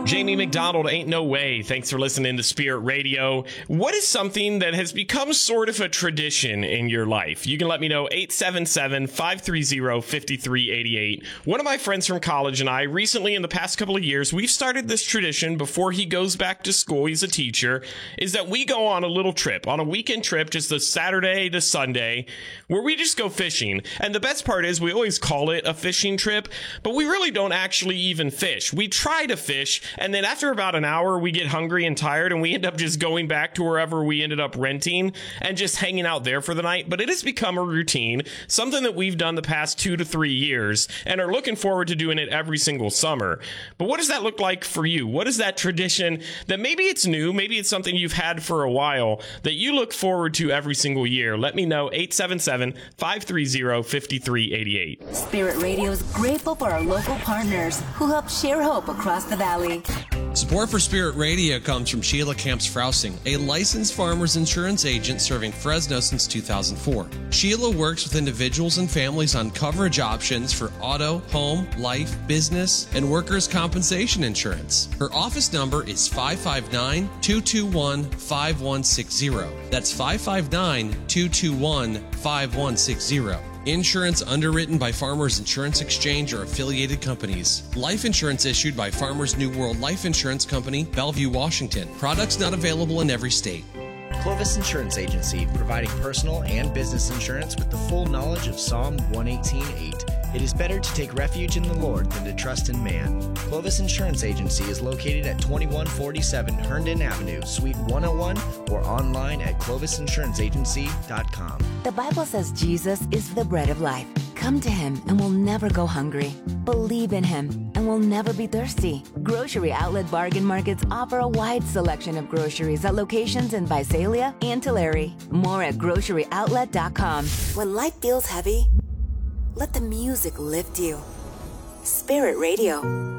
Jamie McDonald, Ain't No Way. Thanks for listening to Spirit Radio. What is something that has become sort of a tradition in your life? You can let me know, 877-530-5388. One of my friends from college and I, recently in the past couple of years, we've started this tradition before he goes back to school, he's a teacher, is that we go on a little trip, on a weekend trip, just a Saturday to Sunday, where we just go fishing. And the best part is we always call it a fishing trip, but we really don't actually even fish. We try to fish, and then after about an hour, we get hungry and tired, and we end up just going back to wherever we ended up renting and just hanging out there for the night. But it has become a routine, something that we've done the past 2 to 3 years, and are looking forward to doing it every single summer. But what does that look like for you? What is that tradition that maybe it's new, maybe it's something you've had for a while, that you look forward to every single year? Let me know, 877-530-5388. Spirit Radio is grateful for our local partners who help share hope across the valley. Support for Spirit Radio comes from Sheila Camps Frousing, a licensed farmers insurance agent serving Fresno since 2004. Sheila works with individuals and families on coverage options for auto, home, life, business, and workers' compensation insurance. Her office number is 559-221-5160. That's 559-221-5160. Insurance underwritten by Farmers Insurance Exchange or affiliated companies. Life insurance issued by Farmers New World Life Insurance Company, Bellevue, Washington. Products not available in every state. Clovis Insurance Agency, providing personal and business insurance with the full knowledge of Psalm 118:8. It is better to take refuge in the Lord than to trust in man. Clovis Insurance Agency is located at 2147 Herndon Avenue, Suite 101, or online at clovisinsuranceagency.com. The Bible says Jesus is the bread of life. Come to him and we'll never go hungry. Believe in him and we'll never be thirsty. Grocery Outlet Bargain Markets offer a wide selection of groceries at locations in Visalia and Tulare. More at groceryoutlet.com. When life feels heavy, let the music lift you. Spirit Radio.